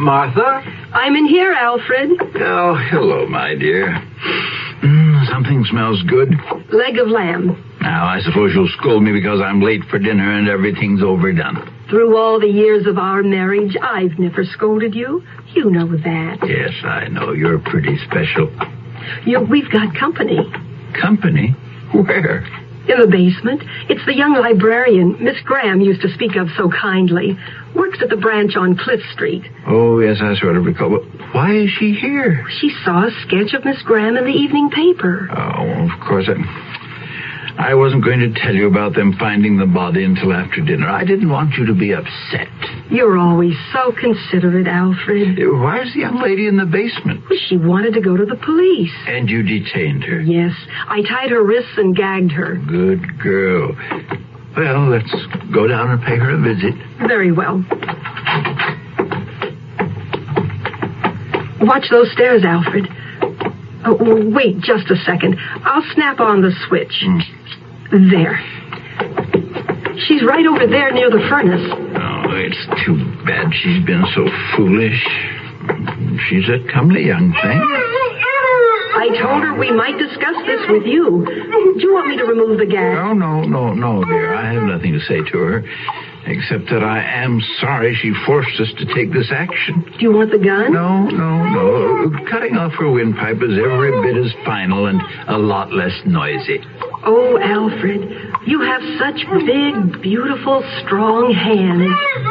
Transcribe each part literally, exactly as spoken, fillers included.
Martha? I'm in here, Alfred. Oh, hello, my dear. Mm, something smells good. Leg of lamb. Now, I suppose you'll scold me because I'm late for dinner and everything's overdone. Through all the years of our marriage, I've never scolded you. You know that. Yes, I know. You're pretty special. You, we've got company. Company? Where? In the basement. It's the young librarian Miss Graham used to speak of so kindly. Works at the branch on Cliff Street. Oh, yes, I sort of recall. But why is she here? She saw a sketch of Miss Graham in the evening paper. Oh, of course. I, I wasn't going to tell you about them finding the body until after dinner. I didn't want you to be upset. You're always so considerate, Alfred. Why is the young lady in the basement? She wanted to go to the police. And you detained her? Yes. I tied her wrists and gagged her. Good girl. Well, let's go down and pay her a visit. Very well. Watch those stairs, Alfred. Oh, wait just a second. I'll snap on the switch. Mm. There. She's right over there near the furnace. Oh, it's too bad she's been so foolish. She's a comely young thing. I told her we might discuss this with you. Do you want me to remove the gag? Oh, no, no, no, dear. I have nothing to say to her, except that I am sorry she forced us to take this action. Do you want the gun? No, no, no. Cutting off her windpipe is every bit as final and a lot less noisy. Oh, Alfred, you have such big, beautiful, strong hands.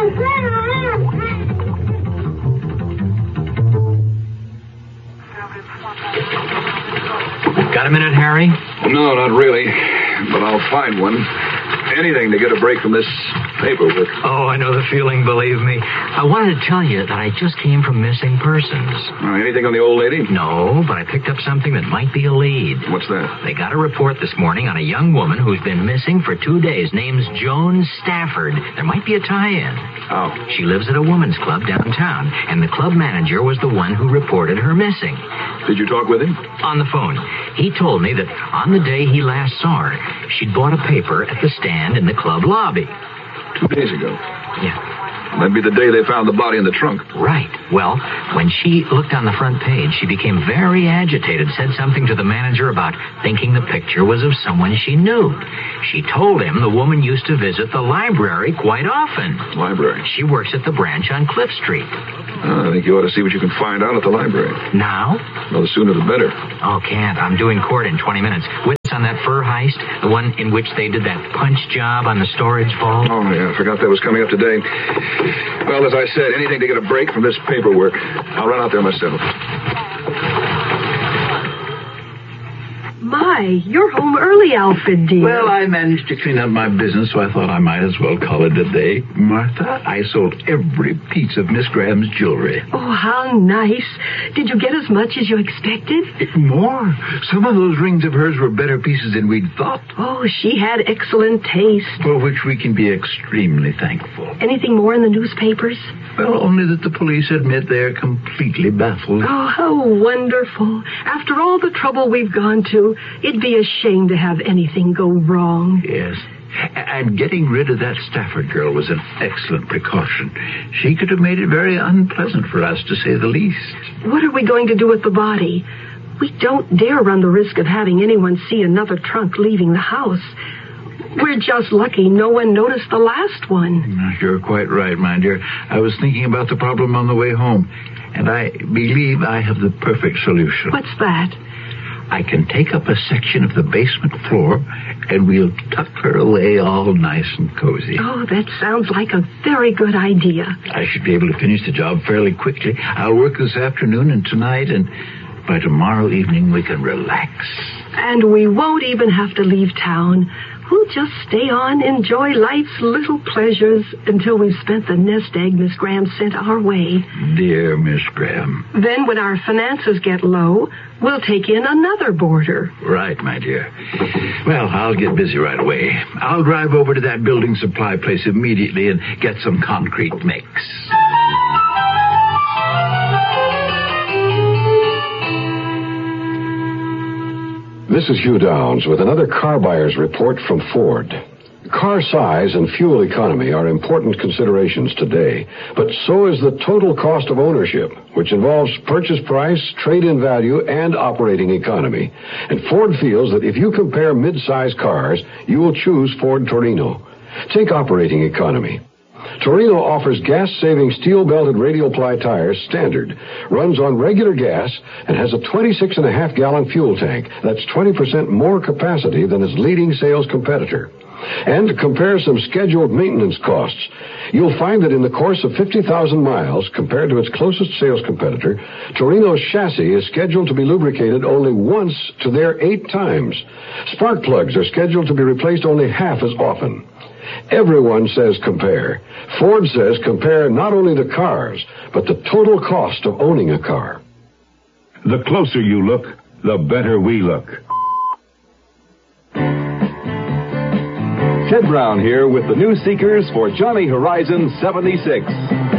Got a minute, Harry? No, not really. But I'll find one. Anything to get a break from this paperwork. Oh, I know the feeling, believe me. I wanted to tell you that I just came from missing persons. Uh, anything on the old lady? No, but I picked up something that might be a lead. What's that? They got a report this morning on a young woman who's been missing for two days. Name's Joan Stafford. There might be a tie-in. Oh. She lives at a woman's club downtown, and the club manager was the one who reported her missing. Did you talk with him? On the phone. He told me that on the day he last saw her, she'd bought a paper at the stand in the club lobby. Two days ago. Yeah. That'd be the day they found the body in the trunk. Right. Well, when she looked on the front page, she became very agitated, said something to the manager about thinking the picture was of someone she knew. She told him the woman used to visit the library quite often. Library? She works at the branch on Cliff Street. Uh, I think you ought to see what you can find out at the library. Now? Well, the sooner the better. Oh, can't. I'm doing court in twenty minutes. Witness on that fur heist, the one in which they did that punch job on the storage vault. Oh, yeah, I forgot that was coming up today. Well, as I said, anything to get a break from this paperwork. I'll run out there myself. My, you're home early, Alfred, dear. Well, I managed to clean up my business, so I thought I might as well call it a day. Martha, I sold every piece of Miss Graham's jewelry. Oh, how nice. Did you get as much as you expected? It, more. Some of those rings of hers were better pieces than we'd thought. Oh, she had excellent taste. For which we can be extremely thankful. Anything more in the newspapers? Well, only that the police admit they're completely baffled. Oh, how wonderful. After all the trouble we've gone to, it'd be a shame to have anything go wrong. Yes. And getting rid of that Stafford girl was an excellent precaution. She could have made it very unpleasant for us, to say the least. What are we going to do with the body? We don't dare run the risk of having anyone see another trunk leaving the house. We're just lucky no one noticed the last one. You're quite right, my dear. I was thinking about the problem on the way home, and I believe I have the perfect solution. What's that? I can take up a section of the basement floor, and we'll tuck her away all nice and cozy. Oh, that sounds like a very good idea. I should be able to finish the job fairly quickly. I'll work this afternoon and tonight, and by tomorrow evening we can relax. And we won't even have to leave town. We'll just stay on, enjoy life's little pleasures until we've spent the nest egg Miss Graham sent our way. Dear Miss Graham. Then when our finances get low, we'll take in another boarder. Right, my dear. Well, I'll get busy right away. I'll drive over to that building supply place immediately and get some concrete mix. This is Hugh Downs with another car buyer's report from Ford. Car size and fuel economy are important considerations today, but so is the total cost of ownership, which involves purchase price, trade-in value, and operating economy. And Ford feels that if you compare mid-size cars, you will choose Ford Torino. Take operating economy. Torino offers gas-saving steel-belted radial ply tires standard, runs on regular gas, and has a twenty-six and a half gallon fuel tank. That's twenty percent more capacity than its leading sales competitor. And to compare some scheduled maintenance costs, you'll find that in the course of fifty thousand miles, compared to its closest sales competitor, Torino's chassis is scheduled to be lubricated only once to their eight times. Spark plugs are scheduled to be replaced only half as often. Everyone says compare. Ford says compare not only the cars, but the total cost of owning a car. The closer you look, the better we look. Ted Brown here with the new Seekers for Johnny Horizon seventy-six.